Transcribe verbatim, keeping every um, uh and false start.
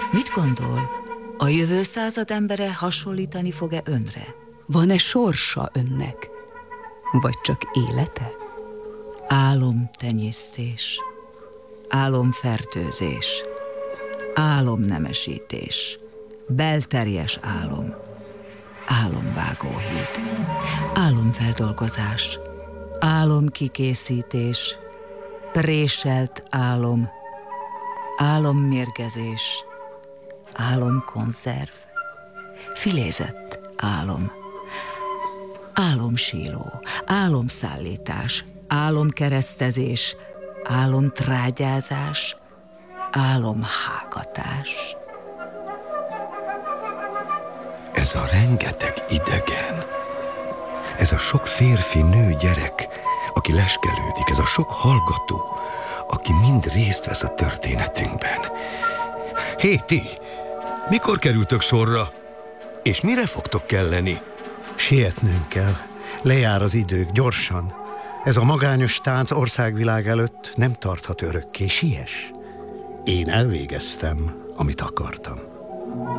Mit gondol? A jövő század embere hasonlítani fog-e önre? Van-e sorsa önnek? Vagy csak élete? Álomtenyésztés, álomfertőzés, álomnemesítés, belterjes álom, álomvágóhíd, álomfeldolgozás, álomkikészítés, préselt álom, álommérgezés, álomkonzerv, filézett álom, álomsíló, álomszállítás, álomkeresztezés, álomtrágyázás, álomhágatás. Ez a rengeteg idegen, ez a sok férfi, nő, gyerek, aki leskelődik, ez a sok hallgató, aki mind részt vesz a történetünkben. Hé, ti! Mikor kerültök sorra? És mire fogtok kelleni? Sietnünk kell. Lejár az idők, gyorsan. Ez a magányos tánc országvilág előtt nem tarthat örökké. Siess! Én elvégeztem, amit akartam.